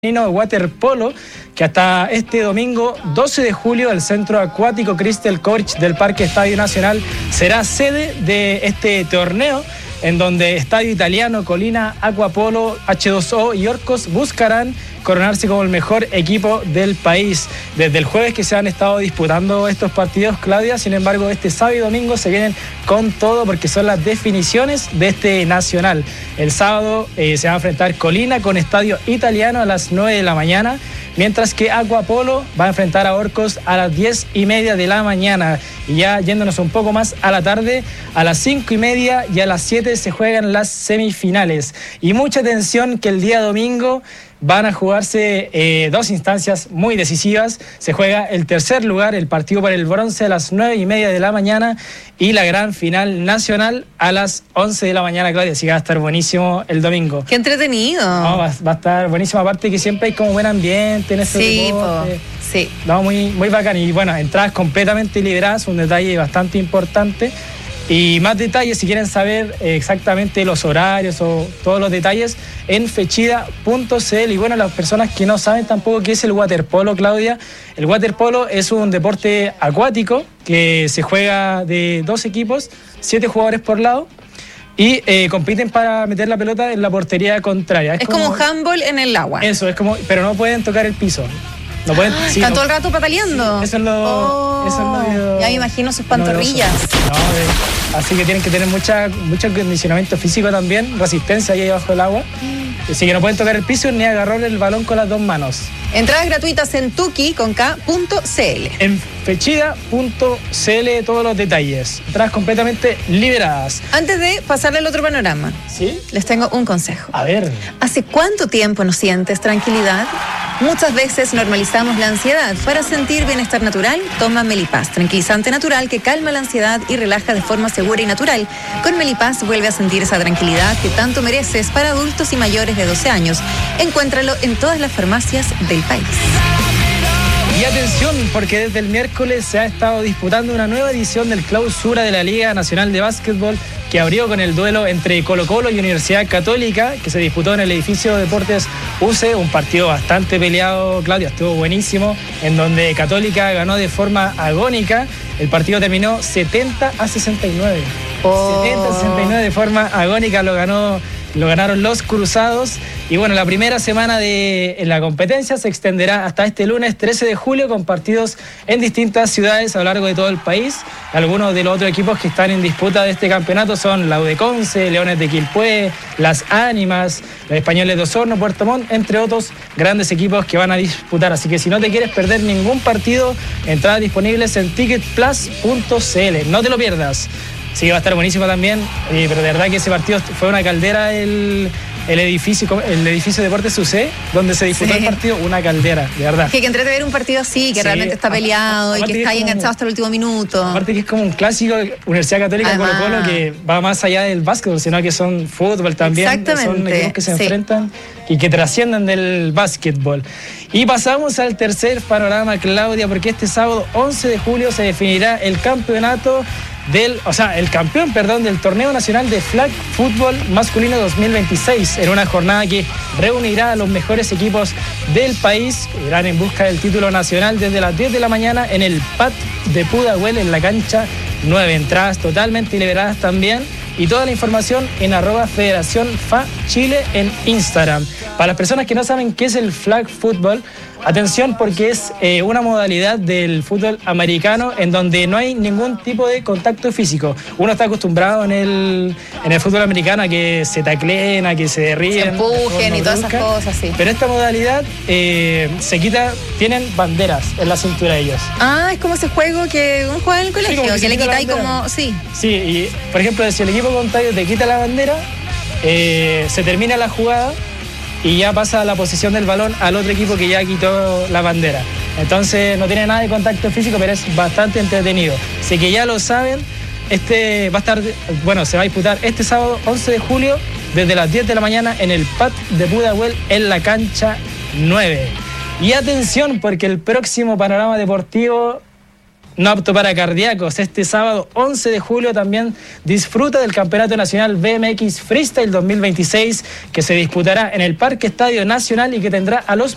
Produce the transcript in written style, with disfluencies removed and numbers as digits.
Waterpolo, que hasta este domingo 12 de julio el Centro Acuático Crystal Courage del Parque Estadio Nacional será sede de este torneo, en donde Estadio Italiano, Colina, Aquapolo, H2O y Orcos buscarán coronarse como el mejor equipo del país. Desde el jueves que se han estado disputando estos partidos, Claudia, sin embargo este sábado y domingo se vienen con todo porque son las definiciones de este nacional. El sábado se va a enfrentar Colina con Estadio Italiano a las 9 de la mañana, mientras que Aquapolo va a enfrentar a Orcos a las 10:30 de la mañana. Y ya yéndonos un poco más a la tarde, a las 5:30 y a las 7 se juegan las semifinales. Y mucha atención que el día domingo van a jugarse dos instancias muy decisivas. Se juega el tercer lugar, el partido por el bronce a las 9:30 de la mañana y la gran final nacional a las 11 de la mañana, Claudia. Así que va a estar buenísimo el domingo. ¡Qué entretenido! No, va a estar buenísimo, aparte que siempre hay como buen ambiente en este deporte. Sí. No, muy bacán. Y bueno, entradas completamente liberadas, un detalle bastante importante. Y más detalles, si quieren saber exactamente los horarios o todos los detalles, en fechida.cl. Y bueno, las personas que no saben tampoco qué es el waterpolo, Claudia, el waterpolo es un deporte acuático que se juega de 2 equipos, 7 jugadores por lado, y compiten para meter la pelota en la portería contraria. Es como handball en el agua. Eso, es como, pero no pueden tocar el piso. No pueden, están todo el rato pataleando. Sí, eso es lo ya me imagino sus pantorrillas. Así que tienen que tener mucho acondicionamiento físico también, resistencia ahí debajo del agua. Así que no pueden tocar el piso ni agarrar el balón con las 2 manos. Entradas gratuitas en tuki.cl. En fechida.cl todos los detalles. Entradas completamente liberadas. Antes de pasarle al otro panorama, ¿sí? Les tengo un consejo. A ver. ¿Hace cuánto tiempo no sientes tranquilidad? Muchas veces normalizamos la ansiedad. Para sentir bienestar natural, toma Melipaz, tranquilizante natural que calma la ansiedad y relaja de forma segura y natural. Con Melipaz vuelve a sentir esa tranquilidad que tanto mereces para adultos y mayores de 12 años. Encuéntralo en todas las farmacias del país. Y atención, porque desde el miércoles se ha estado disputando una nueva edición del Clausura de la Liga Nacional de Básquetbol, que abrió con el duelo entre Colo-Colo y Universidad Católica, que se disputó en el edificio de Deportes UCE, un partido bastante peleado, Claudia, estuvo buenísimo, en donde Católica ganó de forma agónica. El partido terminó 70-69. 70-69 de forma agónica lo ganaron los cruzados. Y bueno, la primera semana de la competencia se extenderá hasta este lunes 13 de julio con partidos en distintas ciudades a lo largo de todo el país. Algunos de los otros equipos que están en disputa de este campeonato son la U de Conce, Leones de Quilpué, Las Ánimas, los Españoles de Osorno, Puerto Montt, entre otros grandes equipos que van a disputar. Así que si no te quieres perder ningún partido, entradas disponibles en ticketplus.cl. No te lo pierdas. Sí, va a estar buenísimo también, pero de verdad que ese partido fue una caldera, el edificio de Deportes UC, donde se disputó el partido, una caldera, de verdad. Que entrete ver un partido así, que realmente está peleado y que está ahí enganchado hasta el último minuto. Aparte que es como un clásico, Universidad Católica Colo-Colo, que va más allá del básquetbol, sino que son fútbol también. Exactamente. Son equipos que se enfrentan y que trascienden del básquetbol. Y pasamos al tercer panorama, Claudia, porque este sábado 11 de julio se definirá el campeón del Torneo Nacional de Flag Fútbol Masculino 2026, en una jornada que reunirá a los mejores equipos del país, que irán en busca del título nacional desde las 10 de la mañana en el PAT de Pudahuel, en la cancha 9. Entradas totalmente liberadas también, y toda la información en @FederaciónFaChile en Instagram. Para las personas que no saben qué es el Flag Football, atención, porque es una modalidad del fútbol americano en donde no hay ningún tipo de contacto físico. Uno está acostumbrado en el fútbol americano a que se tacleen, a que se derriben, se empujen y todas esas cosas, sí. Pero esta modalidad tienen banderas en la cintura de ellos. Es como ese juego que uno juega en el colegio, que le quitáis como... Sí, y por ejemplo, si el equipo contrario te quita la bandera, se termina la jugada y ya pasa la posesión del balón al otro equipo que ya quitó la bandera. Entonces no tiene nada de contacto físico, pero es bastante entretenido. Así que ya lo saben, se va a disputar este sábado 11 de julio desde las 10 de la mañana en el PAT de Pudahuel, en la cancha 9. Y atención, porque el próximo panorama deportivo no apto para cardíacos. Este sábado 11 de julio también disfruta del Campeonato Nacional BMX Freestyle 2026, que se disputará en el Parque Estadio Nacional y que tendrá a los